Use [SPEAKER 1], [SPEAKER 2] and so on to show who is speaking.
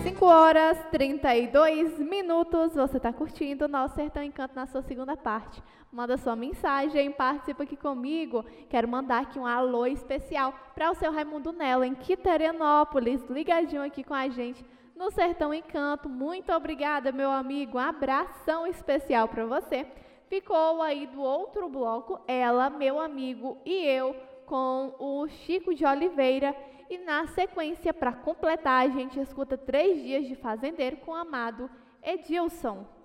[SPEAKER 1] 5h32, você está curtindo o nosso Sertão Encanto na sua segunda parte. Manda sua mensagem, participa aqui comigo. Quero mandar aqui um alô especial para o seu Raimundo Nelo, em Quiterianópolis, ligadinho aqui com a gente no Sertão Encanto. Muito obrigada, meu amigo, um abração especial para você. Ficou aí do outro bloco, ela, meu amigo e eu, com o Chico de Oliveira. E na sequência, para completar, a gente escuta 3 Dias de Fazendeiro com o amado Edilson.